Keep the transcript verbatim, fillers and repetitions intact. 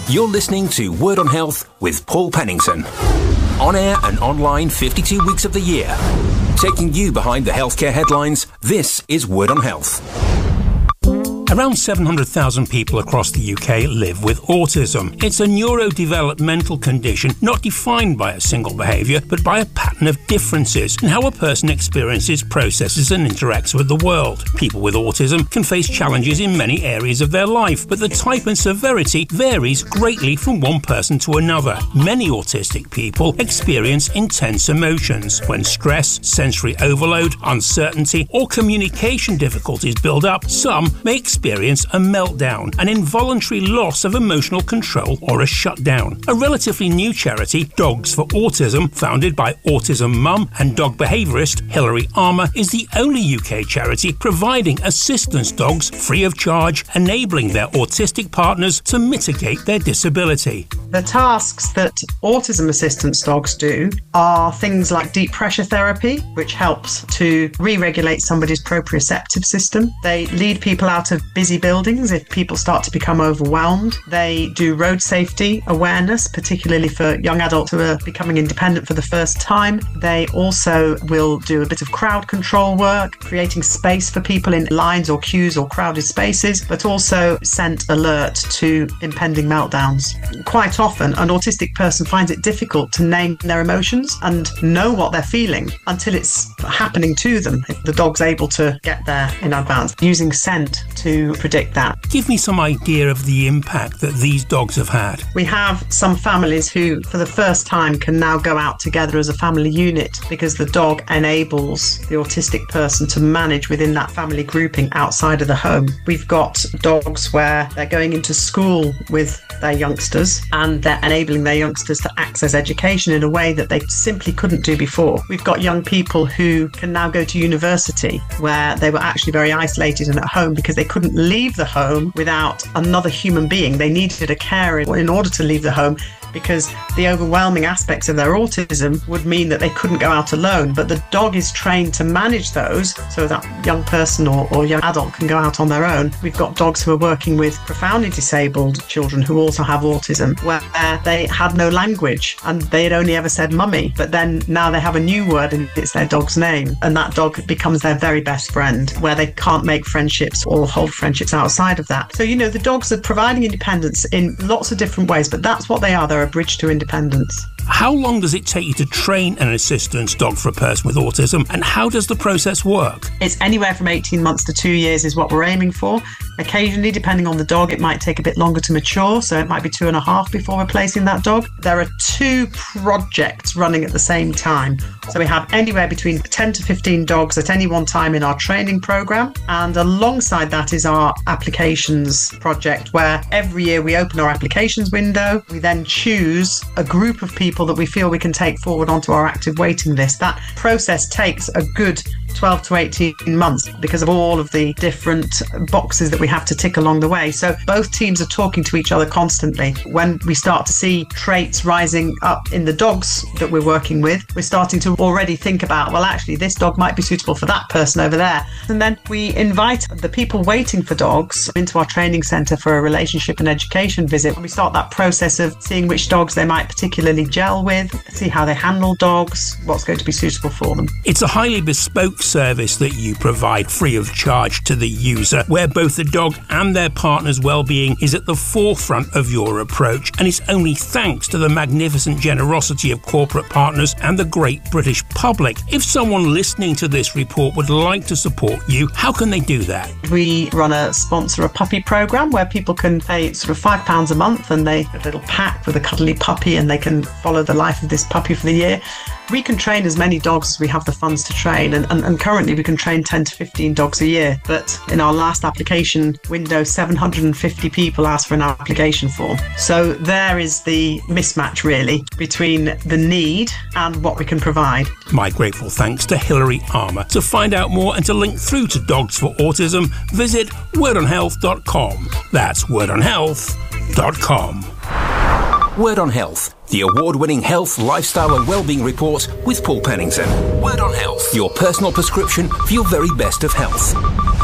You're listening to Word on Health with Paul Penningson. On air and online fifty-two weeks of the year. Taking you behind the healthcare headlines, this is Word on Health. Around seven hundred thousand people across the U K live with autism. It's a neurodevelopmental condition not defined by a single behaviour, but by a pattern of differences in how a person experiences, processes and interacts with the world. People with autism can face challenges in many areas of their life, but the type and severity varies greatly from one person to another. Many autistic people experience intense emotions. When stress, sensory overload, uncertainty or communication difficulties build up, some may experience experience a meltdown, an involuntary loss of emotional control or a shutdown. A relatively new charity, Dogs for Autism, founded by autism mum and dog behaviourist Hilary Armour, is the only U K charity providing assistance dogs free of charge, enabling their autistic partners to mitigate their disability. The tasks that autism assistance dogs do are things like deep pressure therapy, which helps to re-regulate somebody's proprioceptive system. They lead people out of busy buildings if people start to become overwhelmed. They do road safety awareness, particularly for young adults who are becoming independent for the first time. They also will do a bit of crowd control work, creating space for people in lines or queues or crowded spaces, but also scent alert to impending meltdowns. Quite often, an autistic person finds it difficult to name their emotions and know what they're feeling until it's happening to them. If the dog's able to get there in advance, using scent to predict that. Give me some idea of the impact that these dogs have had. We have some families who, for the first time, can now go out together as a family unit because the dog enables the autistic person to manage within that family grouping outside of the home. We've got dogs where they're going into school with their youngsters and they're enabling their youngsters to access education in a way that they simply couldn't do before. We've got young people who can now go to university where they were actually very isolated and at home because they couldn't leave the home without another human being. They needed a carer in order to leave the home because the overwhelming aspects of their autism would mean that they couldn't go out alone. But the dog is trained to manage those so that young person or, or young adult can go out on their own. We've got dogs who are working with profoundly disabled children who also have autism, where they had no language and they had only ever said mummy, but then now they have a new word and it's their dog's name, and that dog becomes their very best friend, where they can't make friendships or hold friendships outside of that. So, you know, the dogs are providing independence in lots of different ways, but that's what they are. They're a bridge to independence. How long does it take you to train an assistance dog for a person with autism, and how does the process work? It's anywhere from eighteen months to two years is what we're aiming for. Occasionally, depending on the dog, it might take a bit longer to mature, so it might be two and a half before we're placing that dog. There are two projects running at the same time. So we have anywhere between ten to fifteen dogs at any one time in our training programme, and alongside that is our applications project, where every year we open our applications window. We then choose a group of people that we feel we can take forward onto our active waiting list. That process takes a good twelve to eighteen months because of all of the different boxes that we have to tick along the way. So both teams are talking to each other constantly. When we start to see traits rising up in the dogs that we're working with, we're starting to already think about, well, actually, this dog might be suitable for that person over there. And then we invite the people waiting for dogs into our training centre for a relationship and education visit. And we start that process of seeing which dogs they might particularly gel with, see how they handle dogs, what's going to be suitable for them. It's a highly bespoke service that you provide free of charge to the user, where both the dog and their partner's well-being is at the forefront of your approach, and it's only thanks to the magnificent generosity of corporate partners and the great British public. If someone listening to this report would like to support you, how can they do that? We run a sponsor a puppy programme where people can pay sort of five pounds a month and they get a little pack with a cuddly puppy and they can follow the life of this puppy for the year. We can train as many dogs as we have the funds to train, and, and, and currently we can train ten to fifteen dogs a year. But in our last application window, seven hundred fifty people asked for an application form. So there is the mismatch, really, between the need and what we can provide. My grateful thanks to Hilary Armour. To find out more and to link through to Dogs for Autism, visit word on health dot com. That's word on health dot com. Word on Health, the award-winning health, lifestyle and wellbeing report with Paul Penningson. Word on Health, your personal prescription for your very best of health.